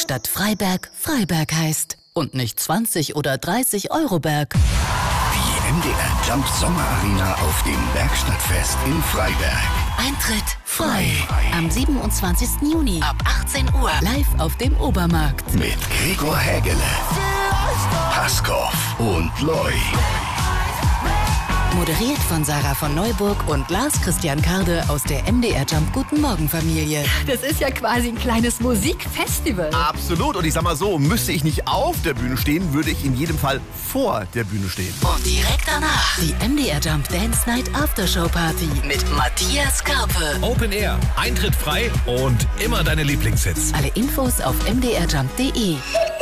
Stadt Freiberg Freiberg heißt. Und nicht 20 oder 30 Euro Berg. Die MDR Jump Sommerarena auf dem Bergstadtfest in Freiberg. Eintritt frei. Am 27. Juni ab 18 Uhr live auf dem Obermarkt. Mit Gregor Hägele, Haskow und Loy. Moderiert von Sarah von Neuburg und Lars Christian Karde aus der MDR Jump Guten Morgen Familie. Das ist ja quasi ein kleines Musikfestival. Absolut. Und ich sag mal so, müsste ich nicht auf der Bühne stehen, würde ich in jedem Fall vor der Bühne stehen. Und direkt danach die MDR Jump Dance Night Aftershow Party mit Matthias Karpe. Open Air, Eintritt frei und immer deine Lieblingshits. Alle Infos auf mdrjump.de.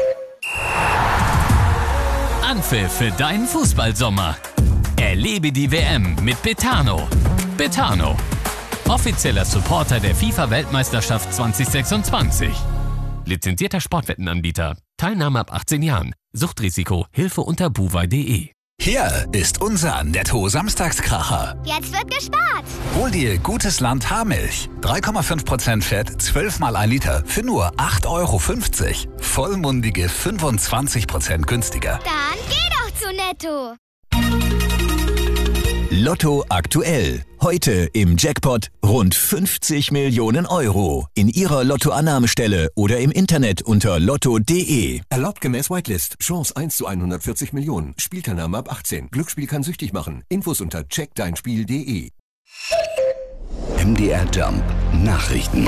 Anpfiff für deinen Fußballsommer. Erlebe die WM mit Betano. Betano, offizieller Supporter der FIFA-Weltmeisterschaft 2026. Lizenzierter Sportwettenanbieter. Teilnahme ab 18 Jahren. Suchtrisiko. Hilfe unter buwei.de. Hier ist unser Netto-Samstagskracher. Jetzt wird gespart. Hol dir Gutes Land Haarmilch. 3,5% Fett, 12 mal 1 Liter für nur 8,50 €. Vollmundige 25% günstiger. Dann geh doch zu Netto. Lotto aktuell. Heute im Jackpot rund 50 Millionen Euro. In Ihrer Lottoannahmestelle oder im Internet unter lotto.de. Erlaubt gemäß Whitelist. Chance 1 zu 140 Millionen. Spielteilnahme ab 18. Glücksspiel kann süchtig machen. Infos unter checkdeinspiel.de. MDR Jump Nachrichten.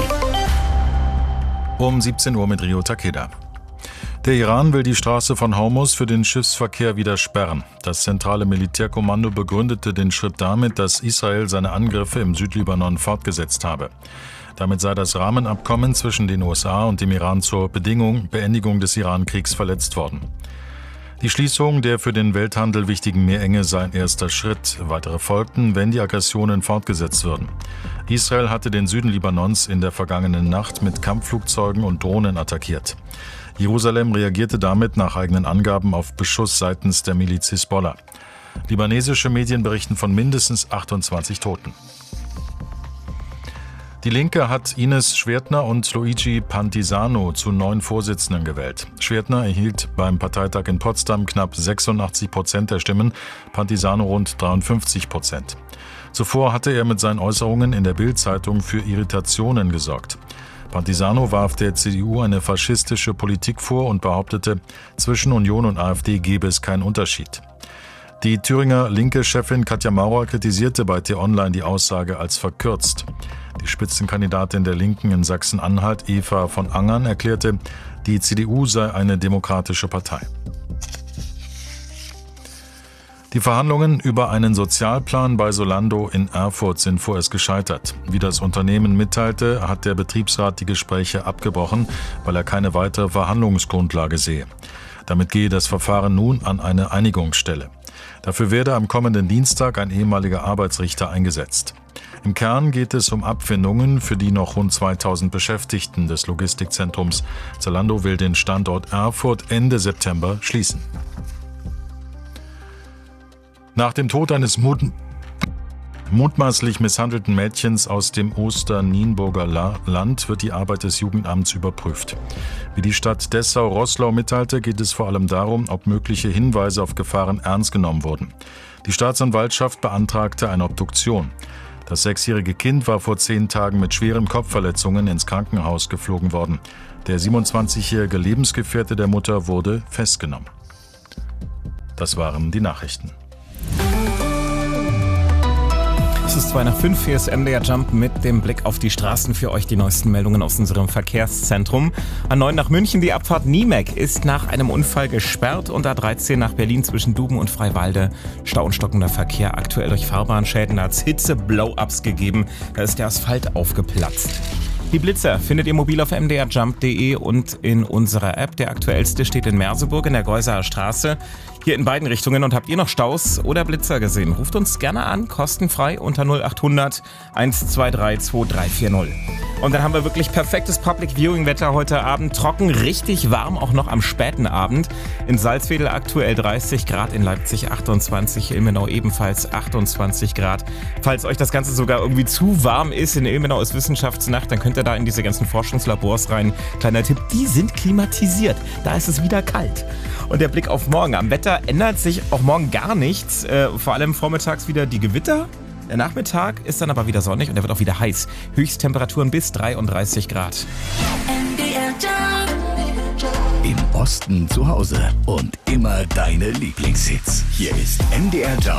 Um 17 Uhr mit Rio Takeda. Der Iran will die Straße von Hormuz für den Schiffsverkehr wieder sperren. Das zentrale Militärkommando begründete den Schritt damit, dass Israel seine Angriffe im Südlibanon fortgesetzt habe. Damit sei das Rahmenabkommen zwischen den USA und dem Iran zur Beendigung des Iran-Kriegs verletzt worden. Die Schließung der für den Welthandel wichtigen Meerenge sei ein erster Schritt. Weitere folgten, wenn die Aggressionen fortgesetzt würden. Israel hatte den Süden Libanons in der vergangenen Nacht mit Kampfflugzeugen und Drohnen attackiert. Jerusalem reagierte damit nach eigenen Angaben auf Beschuss seitens der Miliz Hisbollah. Libanesische Medien berichten von mindestens 28 Toten. Die Linke hat Ines Schwertner und Luigi Pantisano zu neuen Vorsitzenden gewählt. Schwertner erhielt beim Parteitag in Potsdam knapp 86% der Stimmen, Pantisano rund 53%. Zuvor hatte er mit seinen Äußerungen in der Bild-Zeitung für Irritationen gesorgt. Pantisano warf der CDU eine faschistische Politik vor und behauptete, zwischen Union und AfD gebe es keinen Unterschied. Die Thüringer Linke-Chefin Katja Maurer kritisierte bei T-Online die Aussage als verkürzt. Die Spitzenkandidatin der Linken in Sachsen-Anhalt, Eva von Angern, erklärte, die CDU sei eine demokratische Partei. Die Verhandlungen über einen Sozialplan bei Solando in Erfurt sind vorerst gescheitert. Wie das Unternehmen mitteilte, hat der Betriebsrat die Gespräche abgebrochen, weil er keine weitere Verhandlungsgrundlage sehe. Damit gehe das Verfahren nun an eine Einigungsstelle. Dafür werde am kommenden Dienstag ein ehemaliger Arbeitsrichter eingesetzt. Im Kern geht es um Abfindungen für die noch rund 2000 Beschäftigten des Logistikzentrums. Zalando will den Standort Erfurt Ende September schließen. Nach dem Tod eines mutmaßlich misshandelten Mädchens aus dem Osternienburger Land wird die Arbeit des Jugendamts überprüft. Wie die Stadt Dessau-Roßlau mitteilte, geht es vor allem darum, ob mögliche Hinweise auf Gefahren ernst genommen wurden. Die Staatsanwaltschaft beantragte eine Obduktion. Das 6-jährige Kind war vor 10 Tagen mit schweren Kopfverletzungen ins Krankenhaus geflogen worden. Der 27-jährige Lebensgefährte der Mutter wurde festgenommen. Das waren die Nachrichten. Es ist 2:05, hier ist MDR Jump mit dem Blick auf die Straßen. Für euch die neuesten Meldungen aus unserem Verkehrszentrum. A9 nach München, die Abfahrt Niemek ist nach einem Unfall gesperrt und A13 nach Berlin zwischen Duben und Freiwalde. Stau und stockender Verkehr, aktuell durch Fahrbahnschäden. Da hat es Hitze-Blow-Ups gegeben, da ist der Asphalt aufgeplatzt. Die Blitzer findet ihr mobil auf mdrjump.de und in unserer App. Der aktuellste steht in Merseburg in der Geusaer Straße. Hier in beiden Richtungen. Und habt ihr noch Staus oder Blitzer gesehen? Ruft uns gerne an, kostenfrei unter 0800 123 2340. Und dann haben wir wirklich perfektes Public Viewing Wetter heute Abend. Trocken, richtig warm, auch noch am späten Abend. In Salzwedel aktuell 30 Grad, in Leipzig 28, Ilmenau ebenfalls 28 Grad. Falls euch das Ganze sogar irgendwie zu warm ist, in Ilmenau ist Wissenschaftsnacht, dann könnt ihr da in diese ganzen Forschungslabors rein. Kleiner Tipp, die sind klimatisiert. Da ist es wieder kalt. Und der Blick auf morgen. Am Wetter ändert sich auch morgen gar nichts. Vor allem vormittags wieder die Gewitter. Der Nachmittag ist dann aber wieder sonnig und er wird auch wieder heiß. Höchsttemperaturen bis 33 Grad. Im Osten zu Hause und immer deine Lieblingshits. Hier ist MDR Jump.